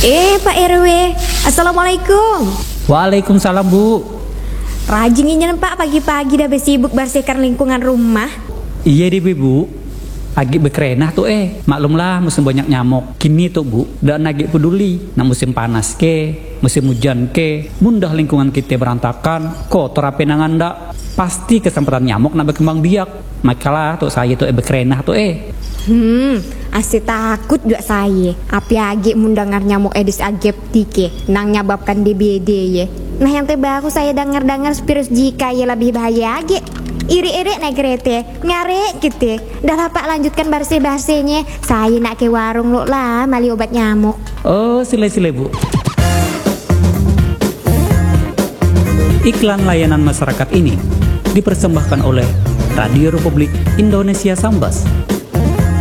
Pak RW, Assalamualaikum. Waalaikumsalam, Bu. Rajin ingin Pak pagi-pagi dah bersibuk bersihkan lingkungan rumah. Iya deh, Bu. Agi berkerenah tuh maklumlah musim banyak nyamuk. Kini tuh Bu, dan agi peduli. Nah musim panas musim hujan mundah lingkungan kita berantakan, kotor apa nangan dak. Pasti kesempatan nyamuk nak berkembang biak. Makalah tuh saya tuh berkerenah tuh Asli takut juga saya. Api agi mundangar nyamuk Aedes aegypti nang nyebabkan DBD ye. Nah yang terbaru saya dengar virus Zika ya lebih bahaya agi. Iri-iri naik kereta ngarek gitu. Dah Pak lanjutkan bersih-bersihnya. Saya nak ke warung lo lah mali obat nyamuk. Oh sile-sile Bu. Iklan layanan masyarakat ini dipersembahkan oleh Radio Republik Indonesia Sambas.